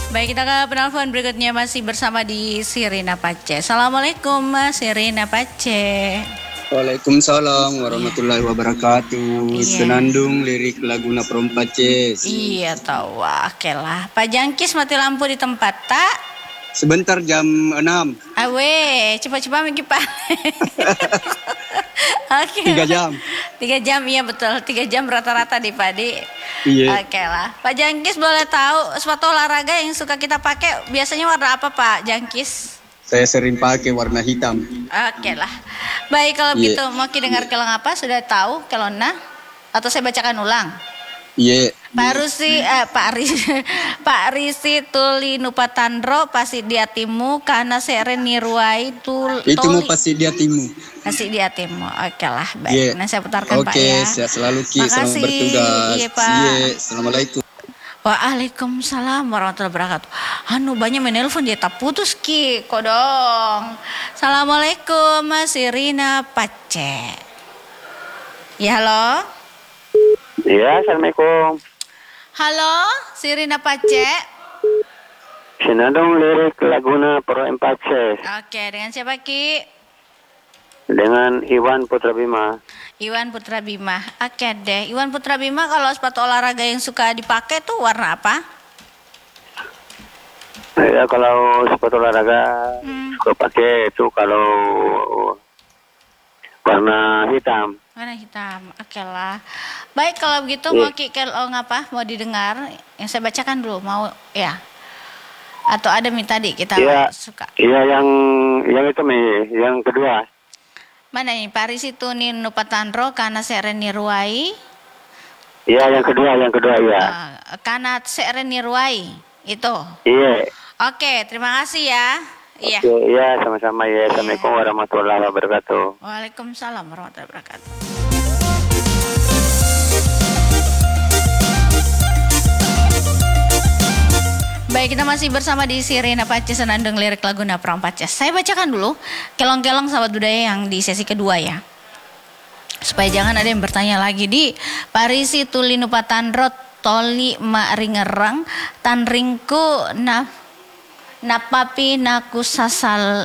Baik, kita ke penelpon berikutnya masih bersama di Sirina Pace. Assalamualaikum Mas Sirina Pace. Waalaikumsalam warahmatullahi wabarakatuh. Senandung lirik laguna Prompaces. Iya tahu, oke lah. Pak Jangkis mati lampu di tempat tak? Sebentar jam 6. Awe, cepat-cepat Miki Pak. Oke. 3 jam. 3 jam, iya betul. 3 jam rata-rata di Padi. Iya. Oke lah. Pak Jangkis boleh tahu sepatu olahraga yang suka kita pakai biasanya warna apa Pak Jangkis? Saya sering pakai warna hitam. Oke lah. Baik kalau begitu mau dengar kelong apa? Sudah tahu kelona? Atau saya bacakan ulang? Iya. Pak Risi Tuli Nupatandro pasti diatimu karena seren niruai itu mau pasti diatimu. Pasti diatimu. Oke lah. Baik. Yeah. Nah saya putarkan Pak Oke, ya. sehat selalu Ki. Selamat Makasih. bertugas. Iya Pak. Iya. Assalamualaikum. Waalaikumsalam warahmatullahi wabarakatuh. Banyak menelpon dia tak putus Ki. Kodong. Assalamualaikum Mas Sirina Pace. Ya halo. Iya, assalamualaikum. Halo Sirina Pace. Senandung lirik laguna Prompaces. Oke, dengan siapa Ki? Dengan Iwan Putra Bima. Iwan Putra Bima. Oke deh. Iwan Putra Bima kalau sepatu olahraga yang suka dipakai tuh warna apa? Ya kalau sepatu olahraga suka pakai itu kalau warna hitam. Warna hitam. Oke lah. Baik kalau begitu Iya. mau Ki kalau ngapa? Mau didengar? Yang saya bacakan dulu mau ya. Atau ada tadi kita Iya. suka. Iya yang itu Mi, yang kedua. Mana nih? Paris itu nih Nupatandro karena seren niruai. Iya yang kedua ya. Karena seren niruai itu. Iya. Oke, terima kasih ya. Iya. Oke, iya sama-sama ya. Assalamualaikum warahmatullahi wabarakatuh. Waalaikumsalam warahmatullahi wabarakatuh. Baik, kita masih bersama di Sirina Pace Senandung lirik laguna Prompaces. Saya bacakan dulu kelong-kelong sahabat budaya yang di sesi kedua ya. Supaya jangan ada yang bertanya lagi di Parisi Tulinu Patandrot Toli Ma Ringerang Tanringku napapi naku sasala.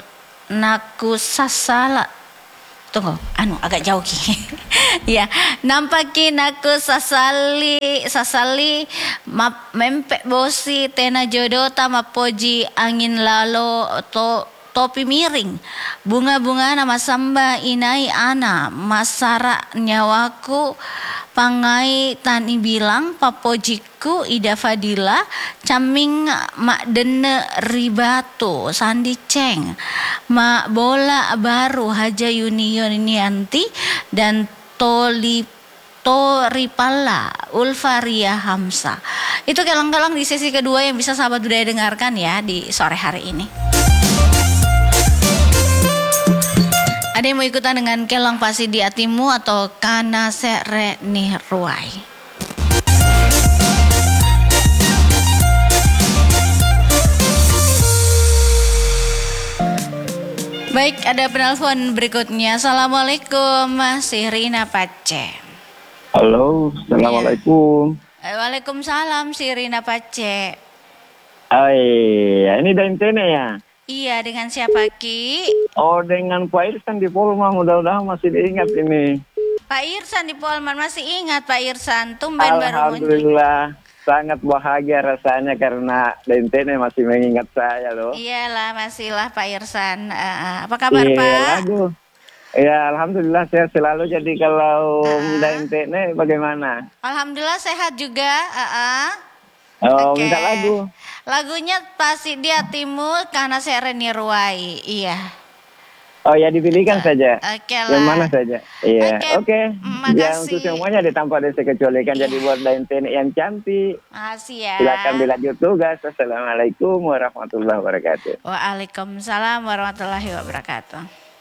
Tunggu, agak jauh Ki. Ya, nampakin aku sasali mempek bosi tena jodota mapoji angin lalo topi miring bunga-bunga nama samba inai ana masara nyawaku pangai tani bilang papojiku ida fadila caming mak dene ribato sandi ceng mak bola baru haja yunianianti dan Toripala Ulfaria Hamsa. Itu kelong-kelong di sesi kedua yang bisa sahabat budaya dengarkan ya di sore hari ini. Ada yang mau ikutan dengan kelong pasti di atimu atau kana sere nihruai? Baik, ada penelpon berikutnya. Assalamualaikum Mas Sirina Pace. Halo, assalamualaikum. Waalaikumsalam Sirina Pace. Ini dari Tene ya? Iya, dengan siapa Ki? Oh, dengan Pak Irsan di Polma, mudah-mudahan masih diingat ini. Pak Irsan di Polman, masih ingat Pak Irsan? Tumben baru muncul. Alhamdulillah, sangat bahagia rasanya karena Dentene masih mengingat saya loh. Iyalah, masihlah Pak Irsan. Apa kabar Iya, Pak? Aduh. Ya, alhamdulillah sehat selalu. Jadi kalau Dentene bagaimana? Alhamdulillah sehat juga. Oh, Oke. minta lagu. Lagunya pasti di hatimu karena Sereni Ruai. Iya. Oh ya, dipilihkan saja. Oke lah. Yang mana saja? Iya. Oke. Makasih. Ya, untuk semuanya ditanpa disekecualikan. Jadi buat Dentene yang cantik. Makasih ya. Silakan dilanjut tugas. Assalamualaikum warahmatullahi wabarakatuh. Waalaikumsalam warahmatullahi wabarakatuh.